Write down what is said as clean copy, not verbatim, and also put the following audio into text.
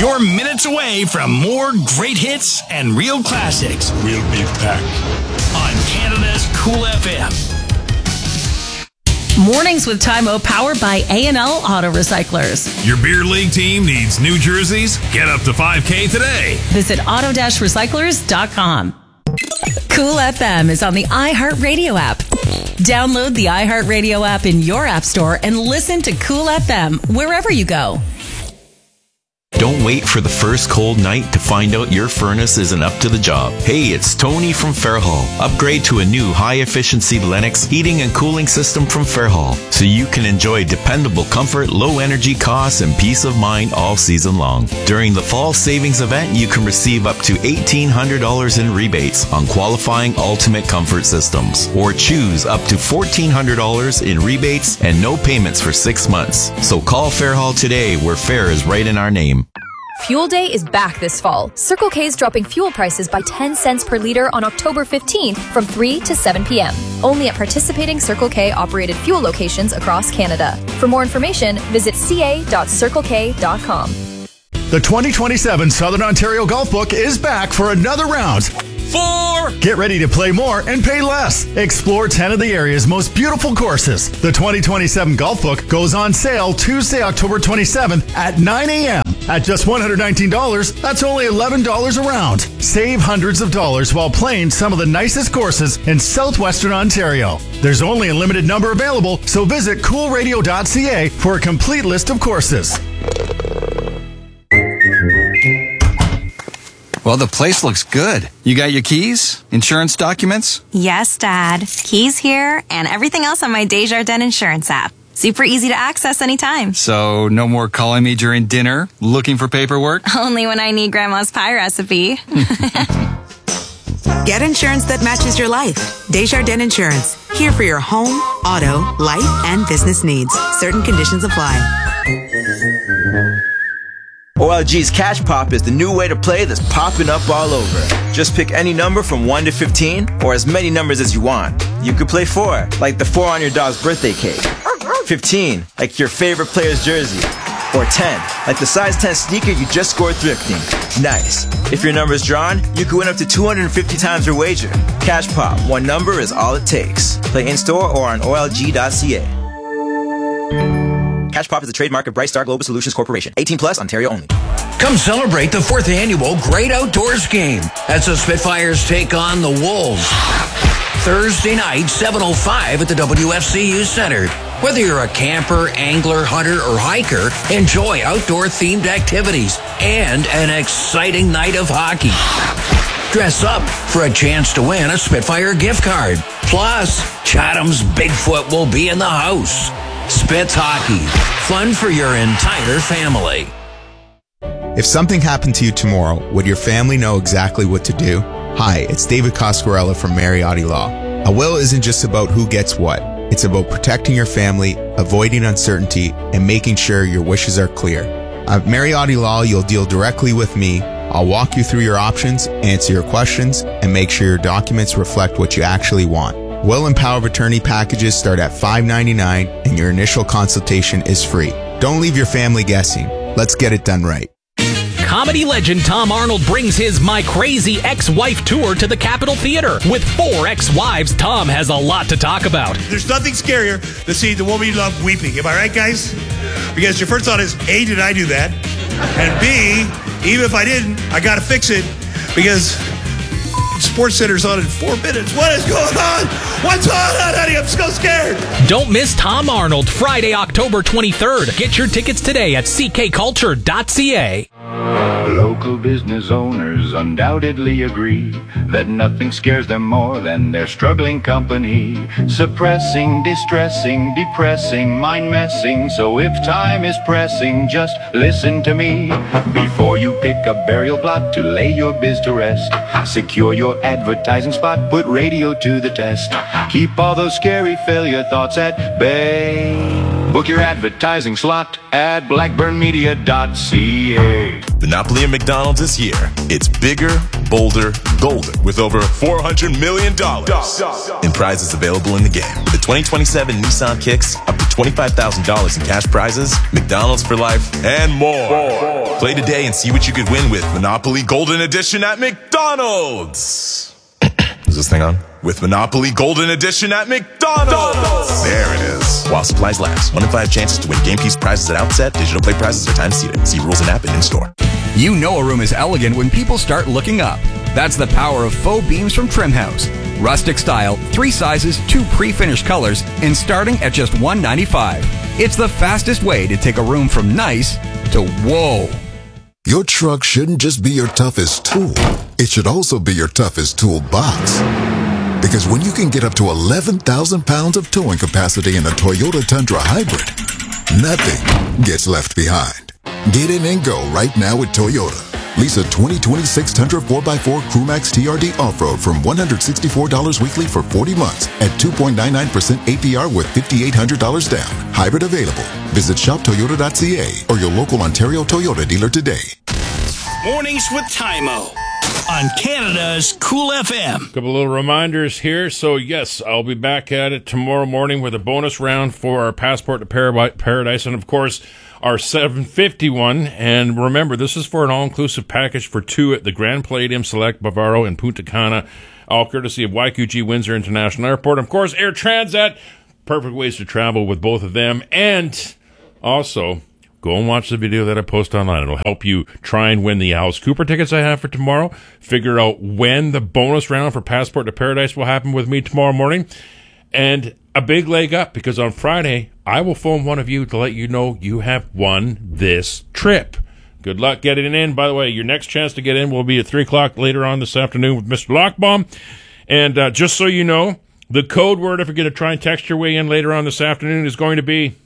You're minutes away from more great hits and real classics. We'll be back on Canada's Cool FM. Mornings with Tymo, powered by A&L Auto Recyclers. Your beer league team needs new jerseys? Get up to $5K today. Visit auto-recyclers.com. Cool FM is on the iHeartRadio app. Download the iHeartRadio app in your app store and listen to Cool FM wherever you go. Don't wait for the first cold night to find out your furnace isn't up to the job. Hey, it's Tony from Fairhall. Upgrade to a new high-efficiency Lennox heating and cooling system from Fairhall so you can enjoy dependable comfort, low energy costs, and peace of mind all season long. During the fall savings event, you can receive up to $1,800 in rebates on qualifying ultimate comfort systems, or choose up to $1,400 in rebates and no payments for 6 months. So call Fairhall today, where fair is right in our name. Fuel Day is back this fall. Circle K is dropping fuel prices by 10 cents per liter on October 15th from 3 to 7 p.m. Only at participating Circle K operated fuel locations across Canada. For more information, visit ca.circlek.com. The 2027 Southern Ontario Golf Book is back for another round. 4. Get ready to play more and pay less. Explore 10 of the area's most beautiful courses. The 2027 Golf Book goes on sale Tuesday, October 27th at 9 a.m. At just $119, that's only $11 a round. Save hundreds of dollars while playing some of the nicest courses in southwestern Ontario. There's only a limited number available, so visit coolradio.ca for a complete list of courses. Well, the place looks good. You got your keys? Insurance documents? Yes, Dad. Keys here and everything else on my Desjardins Insurance app. Super easy to access anytime. So, no more calling me during dinner, looking for paperwork? Only when I need Grandma's pie recipe. Get insurance that matches your life. Desjardins Insurance. Here for your home, auto, life, and business needs. Certain conditions apply. OLG's Cash Pop is the new way to play that's popping up all over. Just pick any number from 1 to 15, or as many numbers as you want. You could play 4, like the 4 on your dog's birthday cake. 15, like your favorite player's jersey. Or 10, like the size 10 sneaker you just scored thrifting. Nice. If your number's drawn, you could win up to 250 times your wager. Cash Pop, one number is all it takes. Play in-store or on OLG.ca. Cash Pop is a trademark of Bright Star Global Solutions Corporation. 18 plus, Ontario only. Come celebrate the 4th annual Great Outdoors Game as the Spitfires take on the Wolves. Thursday night, 7:05 at the WFCU Center. Whether you're a camper, angler, hunter, or hiker, enjoy outdoor-themed activities and an exciting night of hockey. Dress up for a chance to win a Spitfire gift card. Plus, Chatham's Bigfoot will be in the house. Spitz Hockey. Fun for your entire family. If something happened to you tomorrow, would your family know exactly what to do? Hi, it's David Coscarella from Mariotti Law. A will isn't just about who gets what. It's about protecting your family, avoiding uncertainty, and making sure your wishes are clear. At Mariotti Law, you'll deal directly with me. I'll walk you through your options, answer your questions, and make sure your documents reflect what you actually want. Will and power of attorney packages start at $5.99, and your initial consultation is free. Don't leave your family guessing. Let's get it done right. Comedy legend Tom Arnold brings his My Crazy Ex-Wife tour to the Capitol Theater. With 4 ex-wives, Tom has a lot to talk about. There's nothing scarier than seeing the woman you love weeping. Am I right, guys? Because your first thought is, A, did I do that? And B, even if I didn't, I got to fix it because Sports Center's on in 4 minutes. What is going on? What's going on, honey? I'm so scared. Don't miss Tom Arnold, Friday, October 23rd. Get your tickets today at ckculture.ca. Local business owners undoubtedly agree that nothing scares them more than their struggling company. Suppressing, distressing, depressing, mind-messing. So if time is pressing, just listen to me. Before you pick a burial plot to lay your biz to rest, secure your advertising spot, put radio to the test. Keep all those scary failure thoughts at bay. Book your advertising slot at blackburnmedia.ca. The Napoli and McDonald's is here. It's bigger, bolder, golden, with over $400 million in prizes available in the game. With the 2027 Nissan Kicks, up to $25,000 in cash prizes, McDonald's for life, and more. Play today and see what you could win with Monopoly Golden Edition at McDonald's. Is this thing on? With Monopoly Golden Edition at McDonald's. There it is. While supplies last. 1 in 5 chances to win game piece prizes at outset. Digital play prizes are time seated. See rules and app and in-store. You know a room is elegant when people start looking up. That's the power of faux beams from Trimhouse. Rustic style, 3 sizes, 2 pre-finished colors, and starting at just $195. It's the fastest way to take a room from nice to whoa. Your truck shouldn't just be your toughest tool. It should also be your toughest toolbox. Because when you can get up to 11,000 pounds of towing capacity in a Toyota Tundra Hybrid, nothing gets left behind. Get in and go right now with Toyota. Lease a 2026 Tundra 4x4 Crewmax TRD Off-Road from $164 weekly for 40 months at 2.99% APR with $5,800 down. Hybrid available. Visit shoptoyota.ca or your local Ontario Toyota dealer today. Mornings with Tymo on Canada's Cool FM. A couple little reminders here. So, yes, I'll be back at it tomorrow morning with a bonus round for our Passport to Paradise. And, of course, our 751, and remember, this is for an all-inclusive package for 2 at the Grand Palladium Select Bavaro in Punta Cana, all courtesy of YQG Windsor International Airport. Of course, Air Transat, perfect ways to travel with both of them. And also, go and watch the video that I post online. It'll help you try and win the Alice Cooper tickets I have for tomorrow, figure out when the bonus round for Passport to Paradise will happen with me tomorrow morning, and a big leg up, because on Friday, I will phone one of you to let you know you have won this trip. Good luck getting in. By the way, your next chance to get in will be at 3 o'clock later on this afternoon with Mr. Lockbaum. And just so you know, the code word, if you're going to try and text your way in later on this afternoon, is going to be